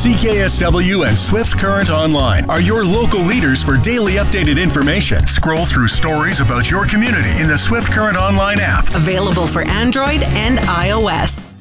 CKSW and Swift Current Online are your local leaders for daily updated information. Scroll through stories about your community in the Swift Current Online app. Available for Android and iOS.